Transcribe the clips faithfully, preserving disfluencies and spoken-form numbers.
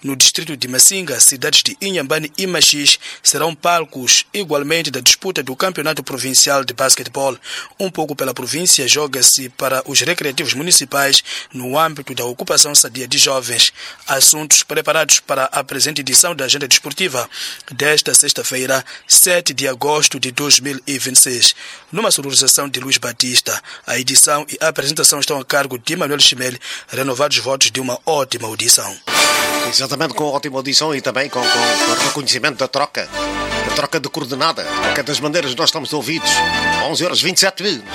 No distrito de Massinga, cidades de Inhambane e Machis serão palcos igualmente da disputa do Campeonato Provincial de Basquetebol. Um pouco pela província joga-se para os recreativos municipais no âmbito da ocupação sadia de jovens. Assuntos preparados para a presente edição da Agenda Desportiva desta sexta-feira, sete de agosto de dois mil e vinte e seis. Numa sonorização de Luís Batista, a edição e a apresentação estão a cargo de Manuel Chimel, renovados votos de uma ótima audição. Exatamente, com ótima audição e também com, com, com reconhecimento da troca, da troca de coordenada. De qualquer das maneiras, nós estamos ouvidos. onze horas e vinte e sete minutos.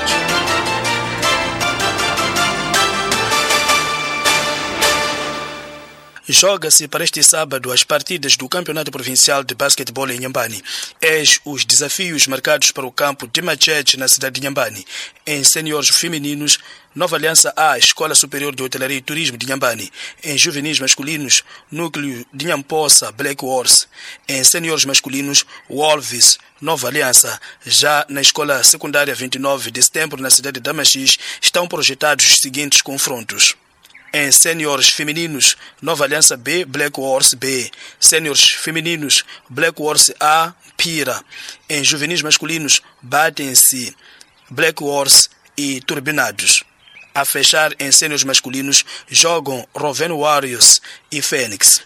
Joga-se para este sábado as partidas do Campeonato Provincial de Basquetebol em Inhambane. Eis os desafios marcados para o campo de Machete, na cidade de Inhambane. Em seniores femininos, Nova Aliança A, Escola Superior de Hotelaria e Turismo de Inhambane. Em juvenis masculinos, Núcleo de Inhampoça, Black Horse. Em seniores masculinos, Wolves, Nova Aliança. Já na Escola Secundária vinte e nove de Setembro, na cidade de Machis, estão projetados os seguintes confrontos. Em sêniores femininos, Nova Aliança B, Black Horse B. Sêniores femininos, Black Horse A, Pira. Em juvenis masculinos, batem-se Black Horse e Turbinados. A fechar, em sêniores masculinos, jogam Roven Warriors e Fênix.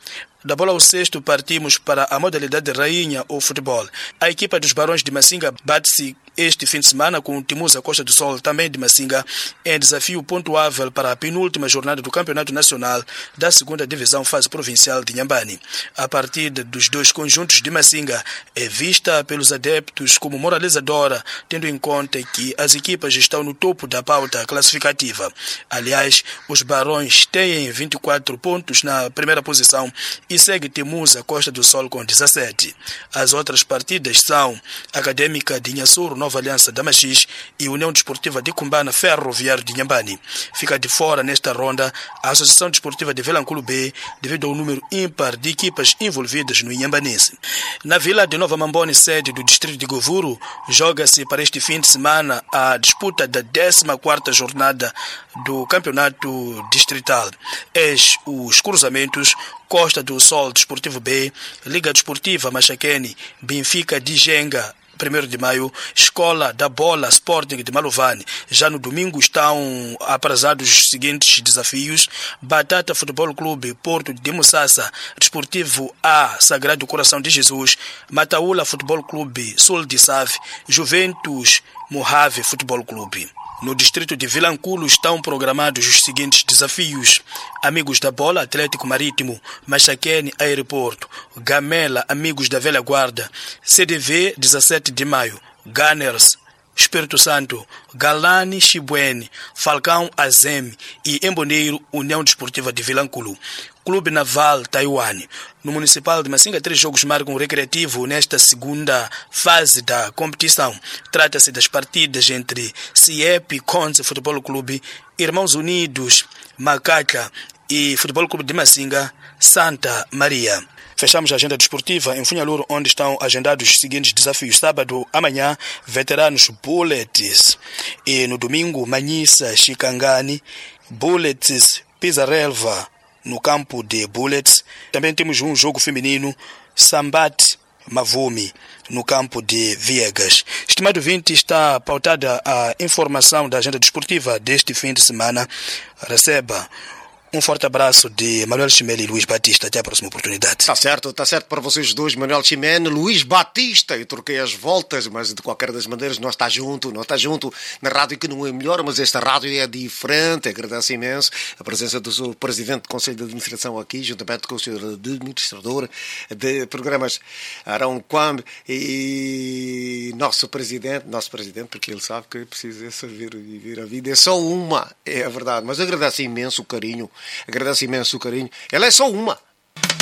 Da bola ao sexto, partimos para a modalidade de rainha ou futebol. A equipa dos Barões de Massinga bate-se este fim de semana com o Timusa Costa do Sol, também de Massinga, em desafio pontuável para a penúltima jornada do Campeonato Nacional da segunda Divisão Fase Provincial de Inhambane. A partida dos dois conjuntos de Massinga é vista pelos adeptos como moralizadora, tendo em conta que as equipas estão no topo da pauta classificativa. Aliás, os Barões têm vinte e quatro pontos na primeira posição e segue Timusa Costa do Sol com dezassete. As outras partidas são Académica de Inhassuru, Nova Aliança da Machis e União Desportiva de Cumbana Ferroviário de Inhambane. Fica de fora nesta ronda a Associação Desportiva de Vilanculo B, devido ao número ímpar de equipas envolvidas no Inhambanense. Na vila de Nova Mambone, sede do distrito de Govuro, joga-se para este fim de semana a disputa da décima quarta jornada do Campeonato Distrital. Eis os cruzamentos: Costa do Sol Desportivo B, Liga Desportiva Machaquene, Benfica de Genga, primeiro de maio, Escola da Bola Sporting de Maluvane. Já no domingo estão aprazados os seguintes desafios: Batata Futebol Clube Porto de Mussassa, Desportivo A, Sagrado Coração de Jesus, Mataúla Futebol Clube Sul de Save, Juventus Mojave Futebol Clube. No distrito de Vilanculo estão programados os seguintes desafios: Amigos da Bola, Atlético Marítimo, Machaquene, Aeroporto, Gamela, Amigos da Velha Guarda, C D V, dezassete de maio, Gunners, Espírito Santo, Galani, Chibuene, Falcão, Azeme e Emboneiro, União Desportiva de Vilanculo. Clube Naval, Taiwan. No Municipal de Massinga, três jogos marcam o recreativo nesta segunda fase da competição. Trata-se das partidas entre C I E P, Conze Futebol Clube, Irmãos Unidos, Macaca e Futebol Clube de Massinga, Santa Maria. Fechamos a agenda desportiva em Funhaluro, onde estão agendados os seguintes desafios. Sábado, amanhã, Veteranos Bullets. E no domingo, Manhissa, Chicangani, Bullets, Pisarelva, no campo de Bullets. Também temos um jogo feminino, Sambat Mavumi, no campo de Viegas. Estimado ouvinte, está pautada a informação da agenda desportiva deste fim de semana. Receba um forte abraço de Manuel Chimene e Luís Batista. Até a próxima oportunidade. Está certo, está certo para vocês dois, Manuel Chimene, Luís Batista. Eu troquei as voltas, mas de qualquer das maneiras nós está junto, nós está junto na rádio que não é melhor, mas esta rádio é diferente. Agradeço imenso a presença do seu presidente do Conselho de Administração aqui, juntamente com o senhor administrador de programas Arão Quambe e nosso presidente, nosso presidente, porque ele sabe que precisa saber viver a vida. É só uma, é a verdade, mas agradeço imenso o carinho. Agradeço imenso o carinho. Ela é só uma.